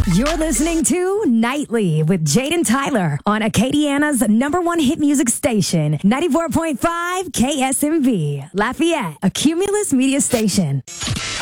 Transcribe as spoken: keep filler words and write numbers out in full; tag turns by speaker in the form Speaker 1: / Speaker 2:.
Speaker 1: You're listening to Nightly with Jaden Tyler on Acadiana's number one hit music station, ninety-four point five K S M V, Lafayette, a Cumulus media station.